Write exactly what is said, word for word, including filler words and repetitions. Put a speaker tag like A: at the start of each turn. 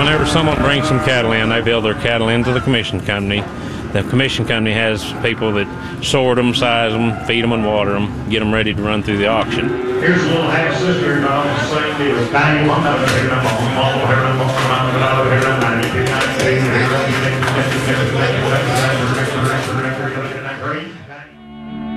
A: whenever someone brings some cattle in, they bill their cattle into the commission company. The commission company has people that sort them, size them, feed them and water them, get them ready to run through the auction.
B: Here's a little half sister, and I'm the same deal. ninety-one over here, I'm on, over here, I'm on, over here, I'm